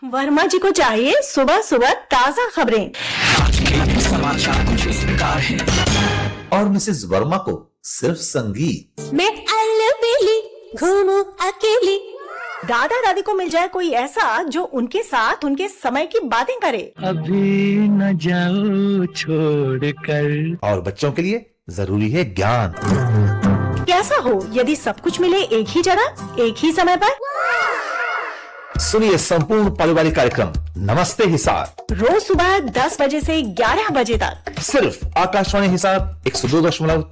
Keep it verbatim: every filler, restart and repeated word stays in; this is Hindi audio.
वर्मा जी को चाहिए सुबह सुबह ताजा खबरें। आज के समाचार कुछ इस प्रकार हैं। और मिसेस वर्मा को सिर्फ संगीत। मैं अलबेली घूमूं अकेली। दादा दादी को मिल जाए कोई ऐसा जो उनके साथ उनके समय की बातें करे। अभी न जाओ छोड़ कर। और बच्चों के लिए जरूरी है ज्ञान। कैसा हो यदि सब कुछ मिले एक ही जगह एक ही समय पर। सुनिए संपूर्ण पारिवारिक कार्यक्रम नमस्ते हिसार रोज सुबह दस बजे से ग्यारह बजे तक सिर्फ आकाशवाणी हिसार एक सौ दो दशमलव